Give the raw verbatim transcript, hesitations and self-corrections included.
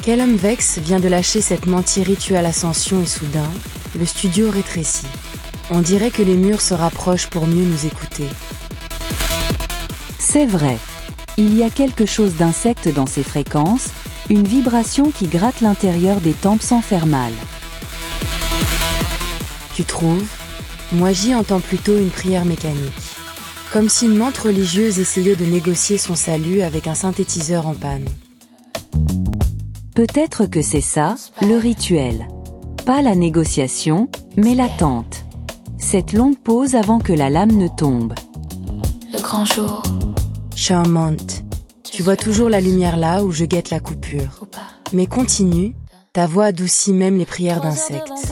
Callum Vex vient de lâcher cette mentie rituelle Ascension et soudain, le studio rétrécit. On dirait que les murs se rapprochent pour mieux nous écouter. C'est vrai. Il y a quelque chose d'insecte dans ces fréquences, une vibration qui gratte l'intérieur des tempes sans faire mal. Tu trouves? Moi j'y entends plutôt une prière mécanique. Comme si une menthe religieuse essayait de négocier son salut avec un synthétiseur en panne. Peut-être que c'est ça, le rituel. Pas la négociation, mais l'attente. Cette longue pause avant que la lame ne tombe. Le grand jour. Charmante. Tu vois toujours la lumière là où je guette la coupure. Mais continue, ta voix adoucit même les prières d'insectes.